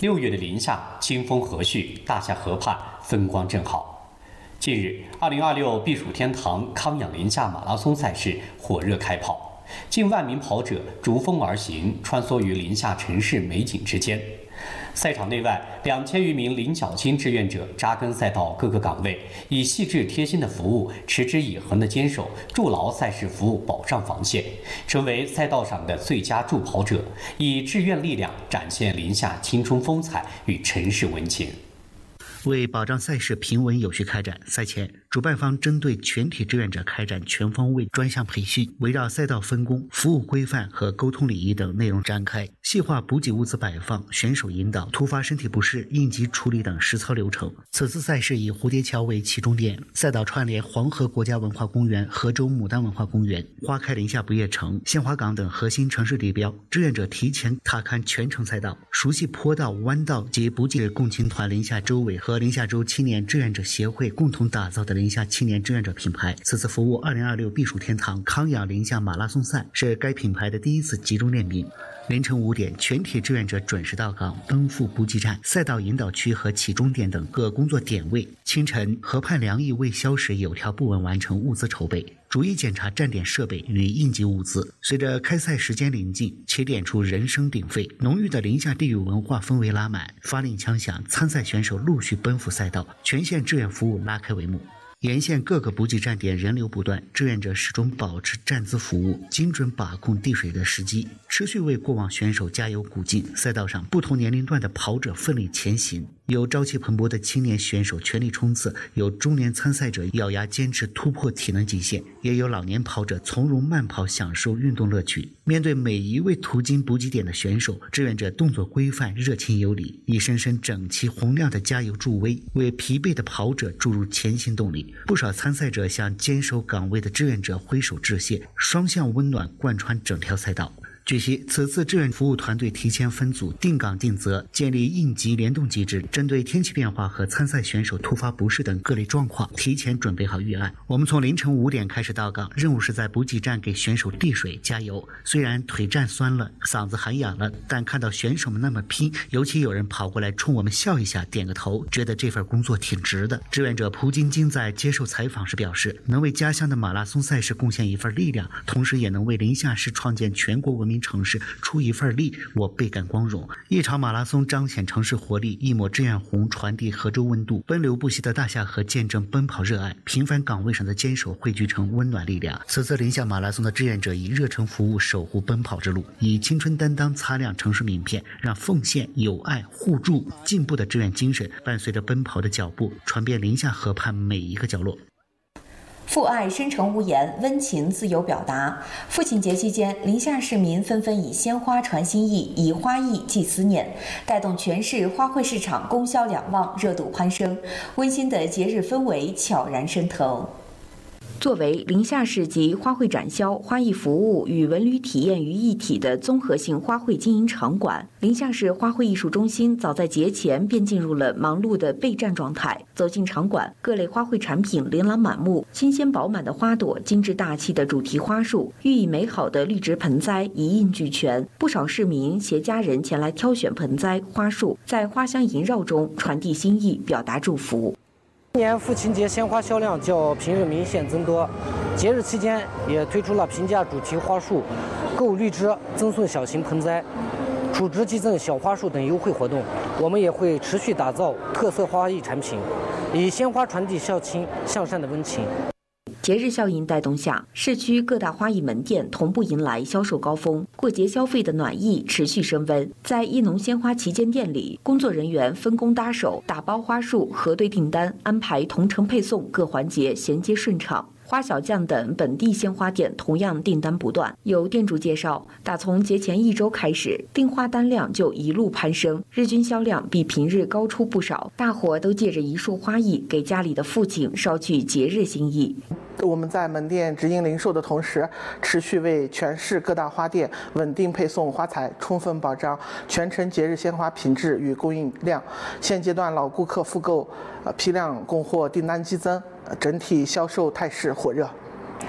6月的宁夏清风和煦，大夏河畔风光正好。近日，2026避暑天堂康养宁夏马拉松赛事火热开跑，近万名跑者逐风而行，穿梭于宁夏城市美景之间。赛场内外2000余名零脚筋志愿者扎根赛道各个岗位，以细致贴心的服务、持之以恒的坚守，筑牢赛事服务保障防线，成为赛道上的最佳助跑者，以志愿力量展现宁夏青春风采与城市温情。 为保障赛事平稳有序开展，赛前主办方针对全体志愿者开展全方位专项培训，围绕赛道分工、服务规范和沟通礼仪等内容展开，细化补给物资摆放、选手引导、突发身体不适应急处理等实操流程。此次赛事以蝴蝶桥为起终点，赛道串联黄河国家文化公园、河州牡丹文化公园、花开宁夏不夜城、献花岗等核心城市地标。志愿者提前踏勘全程赛道，熟悉坡道、弯道及补给共青团宁夏州委和宁夏州青年志愿者协会共同打造的宁夏青年志愿者品牌。此次服务2026避暑天堂康养宁夏马拉松赛是该品牌的第一次集中练兵。凌晨5点，全体志愿者准时到岗，奔赴补给站、赛道引导区和起终点等各工作点位。清晨，河畔凉意未消时，有条不紊完成物资筹备，逐一检查站点设备与应急物资。随着开赛时间临近，起点处人声鼎沸，浓郁的宁夏地域文化氛围拉满，发令枪响，参赛选手陆续奔赴赛道，全线志愿服务拉开帷幕。沿线各个补给站点人流不断，志愿者始终保持站姿服务，精准把控递水的时机，持续为过往选手加油鼓劲。赛道上不同年龄段的跑者奋力前行，有朝气蓬勃的青年选手全力冲刺，有中年参赛者咬牙坚持突破体能极限，也有老年跑者从容慢跑享受运动乐趣。面对每一位途经补给点的选手，志愿者动作规范、热情有礼，一声声整齐洪亮的加油助威，为疲惫的跑者注入前行动力。不少参赛者向坚守岗位的志愿者挥手致谢，双向温暖贯穿整条赛道。据悉，此次志愿服务团队提前分组，定岗定责，建立应急联动机制，针对天气变化和参赛选手突发不适等各类状况，提前准备好预案。我们从凌晨5点开始到岗，任务是在补给站给选手递水加油。虽然腿站酸了，嗓子喊哑了，但看到选手们那么拼，尤其有人跑过来冲我们笑一下，点个头，觉得这份工作挺值的。志愿者蒲晶晶在接受采访时表示，能为家乡的马拉松赛事贡献一份力量，同时也能为宁夏市创建全国文明城市出一份力，我倍感光荣。一场马拉松彰显城市活力，一抹志愿红传递河州温度，奔流不息的大夏河见证奔跑热爱，平凡岗位上的坚守汇聚成温暖力量。此次宁夏马拉松的志愿者以热诚服务守护奔跑之路，以青春担当擦亮城市名片，让奉献、友爱、互助、进步的志愿精神伴随着奔跑的脚步，传遍宁夏河畔每一个角落。 父爱深沉无言，温情自由表达。父亲节期间，宁夏市民纷纷以鲜花传心意，以花艺寄思念，带动全市花卉市场供销两旺，热度攀升，温馨的节日氛围悄然升腾。作为宁夏市集花卉展销、花艺服务与文旅体验于一体的综合性花卉经营场馆，宁夏市花卉艺术中心早在节前便进入了忙碌的备战状态。走进场馆，各类花卉产品琳琅满目，新鲜饱满的花朵、精致大气的主题花束、寓意美好的绿植盆栽一应俱全。不少市民携家人前来挑选盆栽、花束，在花香萦绕中传递心意，表达祝福。 今年父亲节鲜花销量较平日明显增多，节日期间也推出了平价主题花束、购绿植赠送小型盆栽、储值寄赠小花束等优惠活动。我们也会持续打造特色花艺产品，以鲜花传递孝亲向善的温情。 节日效应带动下，市区各大花艺门店同步迎来销售高峰，过节消费的暖意持续升温。在艺农鲜花旗舰店里，工作人员分工搭手，打包花束、核对订单、安排同城配送各环节衔接顺畅。花小将等本地鲜花店同样订单不断。有店主介绍，打从节前1周开始，订花单量就一路攀升，日均销量比平日高出不少。大伙都借着一束花艺，给家里的父亲捎去节日心意。 我们在门店直营零售的同时，持续为全市各大花店稳定配送花材，充分保障全城节日鲜花品质与供应量。现阶段老顾客复购批量供货订单激增，整体销售态势火热。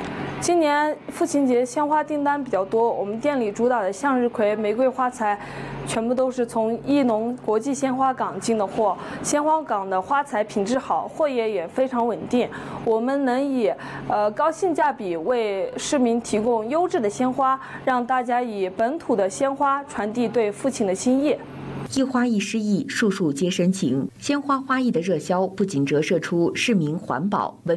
今年父亲节鲜花订单比较多，我们店里主打的向日葵、玫瑰花材，全部都是从艺农国际鲜花港进的货。鲜花港的花材品质好，货源也非常稳定。我们能以高性价比为市民提供优质的鲜花，让大家以本土的鲜花传递对父亲的心意。 一花一诗意，树树皆深情。鲜花花艺的热销不仅折射出市民环保文